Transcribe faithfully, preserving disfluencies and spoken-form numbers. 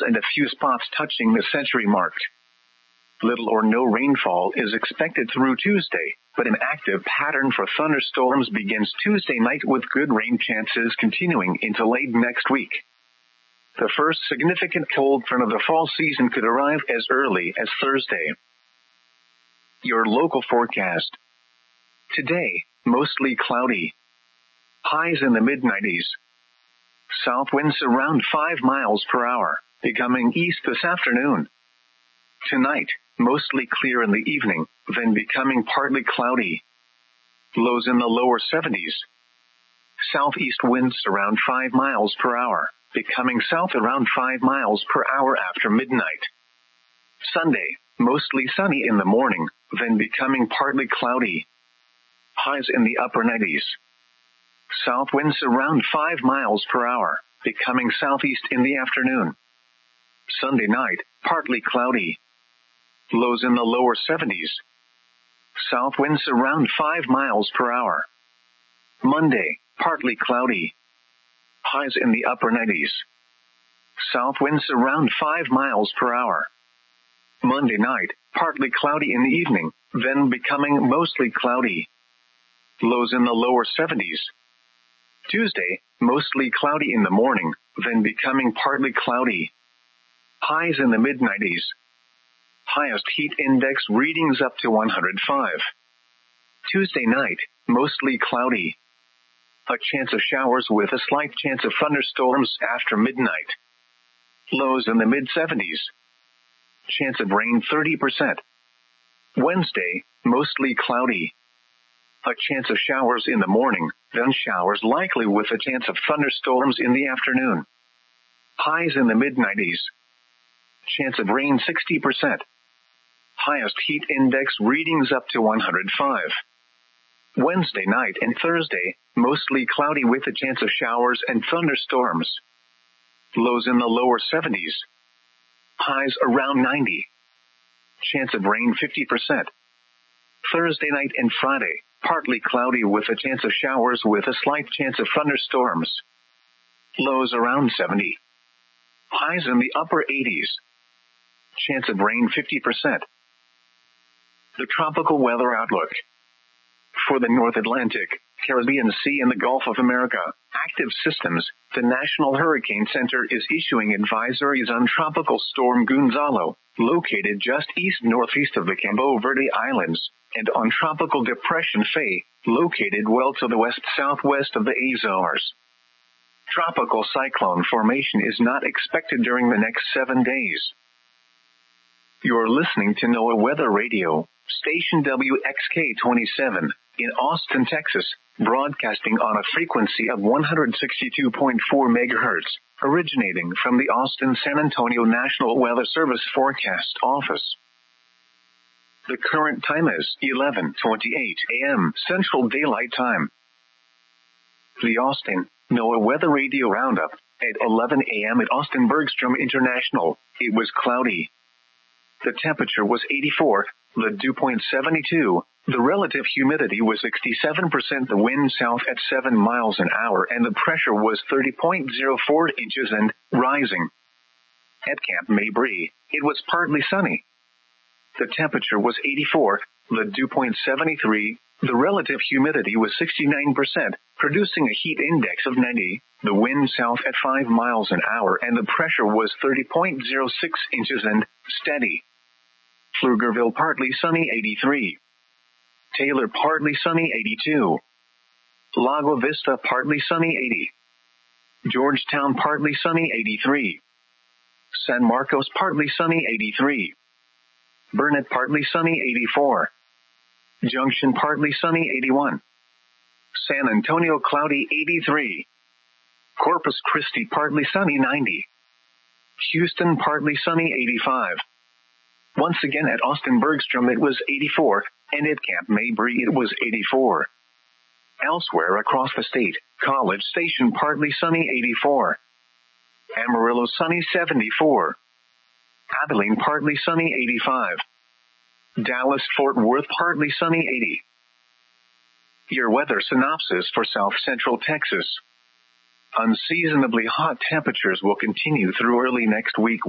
and a few spots touching the century mark. Little or no rainfall is expected through Tuesday, but an active pattern for thunderstorms begins Tuesday night with good rain chances continuing into late next week. The first significant cold front of the fall season could arrive as early as Thursday. Your local forecast. Today, mostly cloudy. Highs in the mid nineties. South winds around five miles per hour, becoming east this afternoon. Tonight, mostly clear in the evening, then becoming partly cloudy. Lows in the lower seventies. Southeast winds around five miles per hour, becoming south around five miles per hour after midnight. Sunday, mostly sunny in the morning, then becoming partly cloudy. Highs in the upper nineties. South winds around five miles per hour, becoming southeast in the afternoon. Sunday night, partly cloudy. Lows in the lower seventies. South winds around five miles per hour. Monday, partly cloudy. Highs in the upper nineties. South winds around five miles per hour. Monday night, partly cloudy in the evening, then becoming mostly cloudy. Lows in the lower seventies. Tuesday, mostly cloudy in the morning, then becoming partly cloudy. Highs in the mid nineties. Highest heat index readings up to one hundred five. Tuesday night, mostly cloudy. A chance of showers with a slight chance of thunderstorms after midnight. Lows in the mid seventies. Chance of rain thirty percent. Wednesday, mostly cloudy. A chance of showers in the morning, then showers likely with a chance of thunderstorms in the afternoon. Highs in the mid nineties. Chance of rain sixty percent. Highest heat index readings up to one hundred five. Wednesday night and Thursday, mostly cloudy with a chance of showers and thunderstorms. Lows in the lower seventies. Highs around ninety. Chance of rain fifty percent. Thursday night and Friday, partly cloudy with a chance of showers with a slight chance of thunderstorms. Lows around seventy. Highs in the upper eighties. Chance of rain fifty percent. The tropical weather outlook. For the North Atlantic, Caribbean Sea and the Gulf of America, active systems, the National Hurricane Center is issuing advisories on Tropical Storm Gonzalo, located just east-northeast of the Cabo Verde Islands, and on Tropical Depression Faye, located well to the west-southwest of the Azores. Tropical cyclone formation is not expected during the next seven days. You're listening to NOAA Weather Radio, station W X K twenty-seven, in Austin, Texas, broadcasting on a frequency of one hundred sixty-two point four megahertz, originating from the Austin-San Antonio National Weather Service Forecast Office. The current time is eleven twenty-eight a.m. Central Daylight Time. The Austin NOAA Weather Radio Roundup. At eleven a.m. at Austin Bergstrom International, it was cloudy. The temperature was eighty-four, the dew point seventy-two, the relative humidity was sixty-seven percent, the wind south at seven miles an hour, and the pressure was thirty point zero four inches and rising. At Camp Mabry, it was partly sunny. The temperature was eighty-four, the dew point seventy-three, the relative humidity was sixty-nine percent, producing a heat index of ninety, the wind south at five miles an hour, and the pressure was thirty point zero six inches and steady. Pflugerville partly sunny eighty-three. Taylor partly sunny eighty-two. Lago Vista partly sunny eighty. Georgetown partly sunny eighty-three. San Marcos partly sunny eighty-three. Burnett partly sunny eighty-four. Junction partly sunny eighty-one. San Antonio cloudy eighty-three. Corpus Christi partly sunny ninety. Houston partly sunny eighty-five. Once again at Austin Bergstrom it was eighty-four, and at Camp Mabry it was eighty-four. Elsewhere across the state, College Station partly sunny eighty-four. Amarillo sunny seventy-four. Abilene partly sunny eighty-five. Dallas Fort Worth partly sunny eighty. Your weather synopsis for South Central Texas. Unseasonably hot temperatures will continue through early next week.